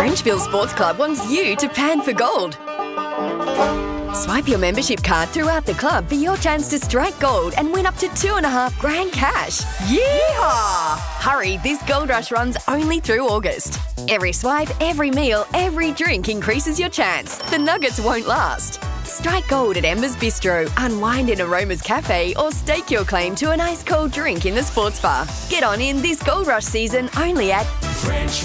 Frenchville Sports Club wants you to pan for gold. Swipe your membership card throughout the club for your chance to strike gold and win up to $2.5 grand cash. Yeehaw! Hurry, this gold rush runs only through August. Every swipe, every meal, every drink increases your chance. The nuggets won't last. Strike gold at Embers Bistro, unwind in Aroma's Cafe, or stake your claim to an ice-cold drink in the sports bar. Get on in this gold rush season only at French